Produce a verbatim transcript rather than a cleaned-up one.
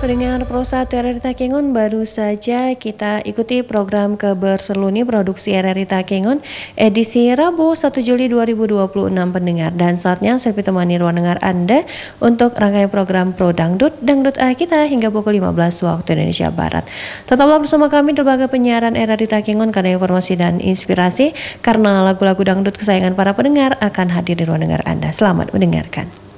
Pendengar Pro satu R R I Takengon, baru saja kita ikuti program Keberseluni Produksi R R I Takengon edisi Rabu satu Juli dua ribu dua puluh enam pendengar. Dan saatnya saya temani ruang dengar Anda untuk rangkaian program Pro Dangdut, Dangdut A kita hingga pukul lima belas waktu Indonesia Barat. Tetaplah bersama kami di lembaga penyiaran R R I Takengon karena informasi dan inspirasi, karena lagu-lagu dangdut kesayangan para pendengar akan hadir di ruang dengar Anda. Selamat mendengarkan.